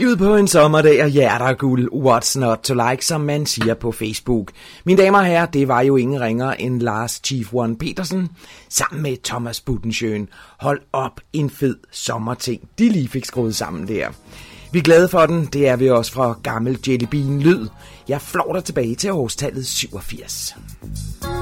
Livet på en sommerdag er hjerter guld, what's not to like, som man siger på Facebook. Mine damer og herrer, det var jo ingen ringer end Lars Chief One Petersen, sammen med Thomas Buttenschøn. Hold op, en fed sommerting, de lige fik skruet sammen der. Vi er glade for den, det er vi også fra gammel Jelly Bean Lyd. Jeg flår dig tilbage til årstallet 87.